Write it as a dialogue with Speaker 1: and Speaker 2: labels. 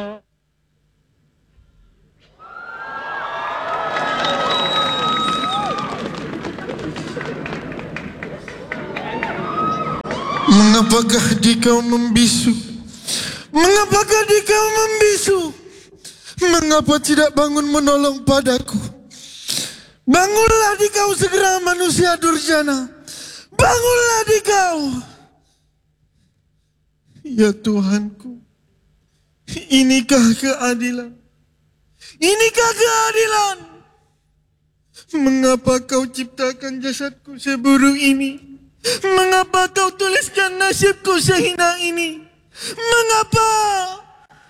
Speaker 1: Mengapakah dikau membisu? Mengapakah dikau membisu? Mengapa tidak bangun menolong padaku? Bangunlah dikau segera manusia durjana. Bangunlah dikau. Ya Tuhanku, inikah keadilan? Inikah keadilan? Mengapa kau ciptakan jasadku seburuk ini? Mengapa kau tuliskan nasibku sehina ini? Mengapa?